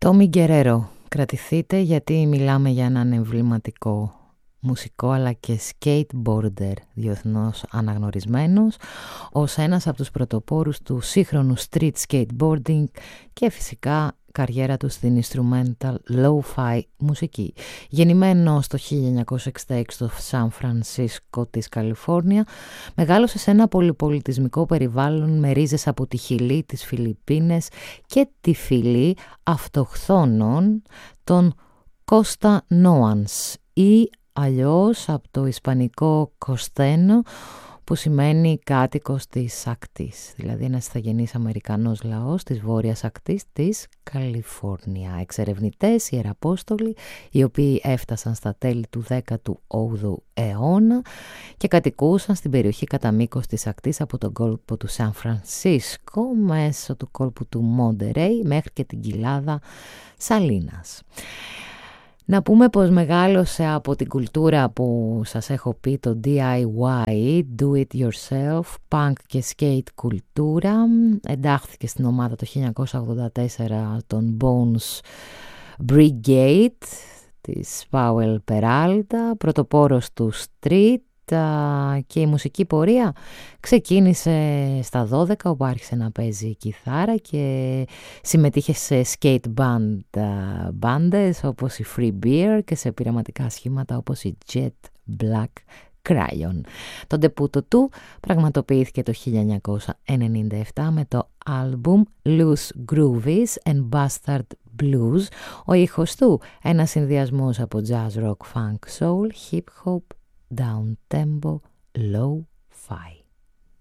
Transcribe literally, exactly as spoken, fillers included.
Τόμι Γκερέρο, κρατηθείτε γιατί μιλάμε για έναν εμβληματικό μουσικό αλλά και skateboarder διεθνώς αναγνωρισμένος ως ένας από τους πρωτοπόρους του σύγχρονου street skateboarding και φυσικά καριέρα του στην instrumental lo-fi μουσική. Γεννημένος το χίλια εννιακόσια εξήντα έξι στο Σαν Φρανσίσκο της Καλιφόρνια, μεγάλωσε σε ένα πολυπολιτισμικό περιβάλλον με ρίζες από τη Χιλή, τις Φιλιππίνες και τη φυλή αυτοχθόνων των Κώστα Νόανς ή αλλιώς από το ισπανικό κοστένο που σημαίνει κάτοικος της ακτής, δηλαδή ένας ηθαγενής Αμερικανός λαός της βόρειας ακτής της Καλιφόρνια. Εξερευνητές, ιεραπόστολοι, οι οποίοι έφτασαν στα τέλη του δέκατου όγδοου αιώνα και κατοικούσαν στην περιοχή κατά μήκος της ακτής από τον κόλπο του Σαν Φρανσίσκο μέσω του κόλπου του Μοντερέι μέχρι και την κοιλάδα Σαλίνας. Να πούμε πως μεγάλωσε από την κουλτούρα που σας έχω πει, το ντι άι γουάι, do it yourself, punk και skate κουλτούρα. Εντάχθηκε στην ομάδα το χίλια εννιακόσια ογδόντα τέσσερα των Bones Brigade της Powell Peralta, πρωτοπόρος του street, και η μουσική πορεία ξεκίνησε στα δώδεκα, όπου άρχισε να παίζει κιθάρα και συμμετείχε σε skate band μπάντες όπως η Free Beer και σε πειραματικά σχήματα όπως η Jet Black Crayon. Το ντεπούτο του πραγματοποιήθηκε το χίλια εννιακόσια ενενήντα επτά με το άλμπουμ Loose Groovies and Bastard Blues. Ο ήχος του ένας συνδυασμός από jazz, rock, funk, soul, hip hop, down tempo, low-fi.